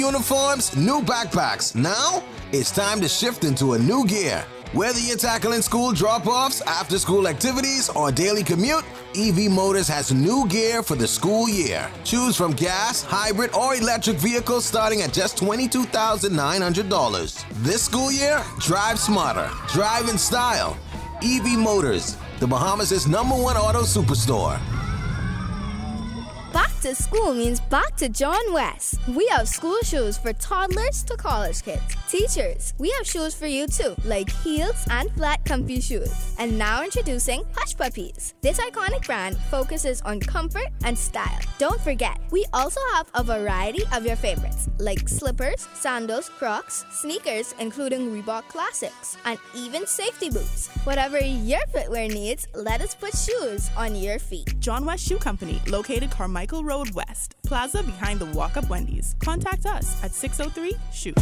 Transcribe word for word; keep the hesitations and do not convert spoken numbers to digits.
uniforms, new backpacks. Now, it's time to shift into a new gear. Whether you're tackling school drop-offs, after-school activities, or daily commute, E V Motors has new gear for the school year. Choose from gas, hybrid, or electric vehicles starting at just twenty-two thousand nine hundred dollars. This school year, drive smarter, drive in style. E V Motors, the Bahamas' number one auto superstore. Back to school means back to John West. We have school shoes for toddlers to college kids. Teachers, we have shoes for you too, like heels and flat comfy shoes. And now introducing Hush Puppies. This iconic brand focuses on comfort and style. Don't forget, we also have a variety of your favorites, like slippers, sandals, Crocs, sneakers, including Reebok Classics, and even safety boots. Whatever your footwear needs, let us put shoes on your feet. John West Shoe Company, located Carmichael Road West, Plaza behind the Walk Up Wendy's. Contact us at six oh three, shoot.